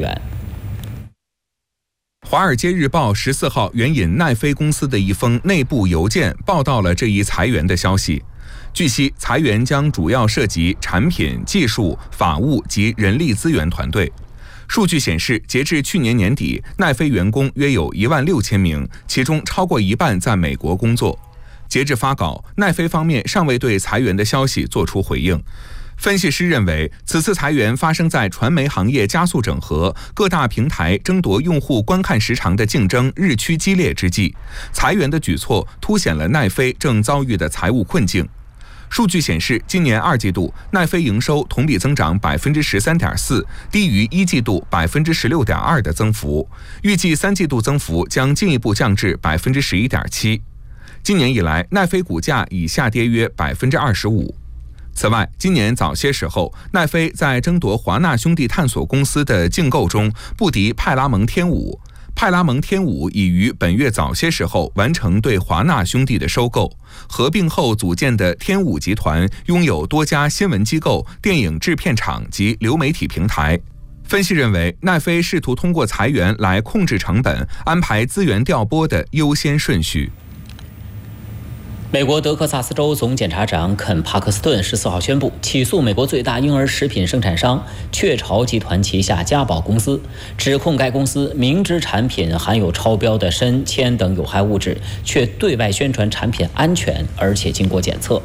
员。 《华尔街日报》14号援引奈飞公司的一封内部邮件报道了这一裁员的消息。据悉，裁员将主要涉及产品、技术、法务及人力资源团队。数据显示，截至去年年底，奈飞员工约有16000名，其中超过一半在美国工作。截至发稿，奈飞方面尚未对裁员的消息作出回应。分析师认为，此次裁员发生在传媒行业加速整合、各大平台争夺用户观看时长的竞争日趋激烈之际，裁员的举措凸显了奈飞正遭遇的财务困境。数据显示，今年2季度奈飞营收同比增长13.4%，低于1季度16.2%的增幅，预计3季度增幅将进一步降至11.7%。今年以来，奈飞股价已下跌约25%。此外，今年早些时候，奈飞在争夺华纳兄弟探索公司的竞购中不敌派拉蒙天舞。派拉蒙天舞已于本月早些时候完成对华纳兄弟的收购，合并后组建的天舞集团拥有多家新闻机构、电影制片厂及流媒体平台。分析认为，奈飞试图通过裁员来控制成本，安排资源调拨的优先顺序。 美国德克萨斯州总检察长肯·帕克斯顿14号宣布起诉美国最大婴儿食品生产商雀巢集团旗下嘉宝公司，指控该公司明知产品含有超标的砷、铅等有害物质，却对外宣传产品安全，而且经过检测。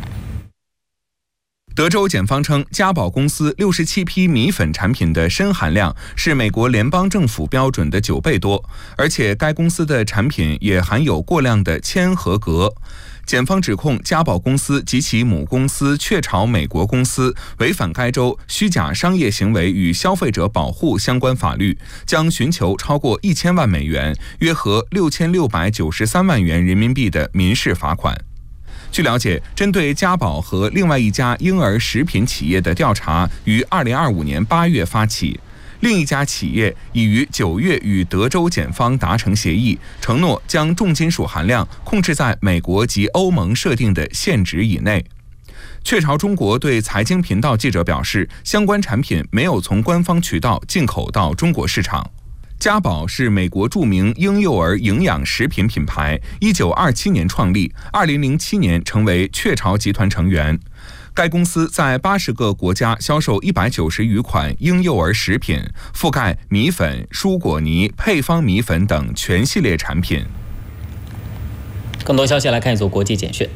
德州检方称，嘉宝公司67批米粉产品的砷含量是美国联邦政府标准的9倍多，而且该公司的产品也含有过量的铅和镉。检方指控嘉宝公司及其母公司雀巢美国公司违反该州虚假商业行为与消费者保护相关法律，将寻求超过1000万美元，约合6693万元人民币的民事罚款。据了解，针对嘉宝和另外一家婴儿食品企业的调查于2025年8月发起。另一家企业已于9月与德州检方达成协议，承诺将重金属含量控制在美国及欧盟设定的限值以内。雀巢中国对财经频道记者表示，相关产品没有从官方渠道进口到中国市场。嘉宝是美国著名婴幼儿营养食品品牌，1927年创立，2007年成为雀巢集团成员。该公司在80个国家销售190余款婴幼儿食品，覆盖米粉、蔬果泥、配方米粉等全系列产品。 更多消息来看一组国际简讯。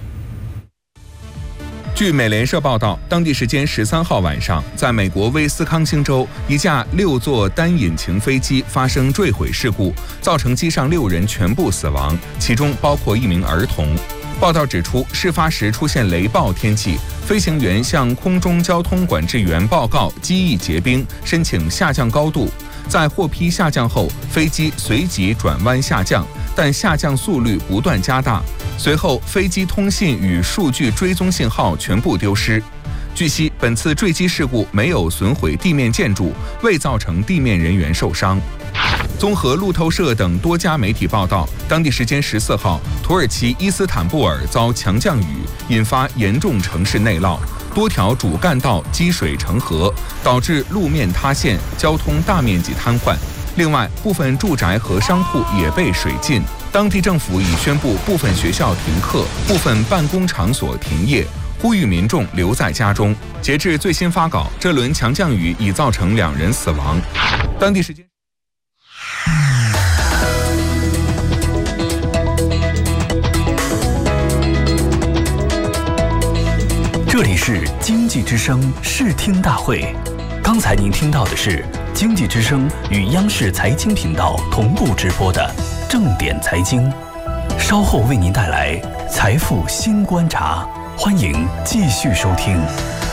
据美联社报道，当地时间13号晚上，在美国威斯康星州，一架6座单引擎飞机发生坠毁事故，造成机上6人全部死亡，其中包括1名儿童。报道指出，事发时出现雷暴天气，飞行员向空中交通管制员报告机翼结冰，申请下降高度。在获批下降后，飞机随即转弯下降，但下降速率不断加大。随后，飞机通信与数据追踪信号全部丢失。据悉，本次坠机事故没有损毁地面建筑，未造成地面人员受伤。综合路透社等多家媒体报道，当地时间14号，土耳其伊斯坦布尔遭强降雨，引发严重城市内涝，多条主干道积水成河，导致路面塌陷，交通大面积瘫痪。另外，部分住宅和商铺也被水浸。当地政府已宣布部分学校停课，部分办公场所停业，呼吁民众留在家中。截至最新发稿，这轮强降雨已造成2人死亡。当地时间。 这里是经济之声视听大会，刚才您听到的是经济之声与央视财经频道同步直播的正点财经，稍后为您带来财富新观察，欢迎继续收听。